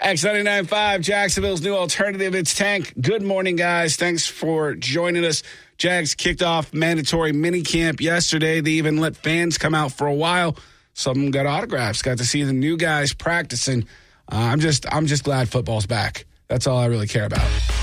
X99.5, Jacksonville's new alternative. It's Tank. Good morning, guys. Thanks for joining us. Jags kicked off mandatory minicamp yesterday. They even let fans come out for a while. Some of them got autographs. Got to see the new guys practicing. I'm just glad football's back. That's all I really care about.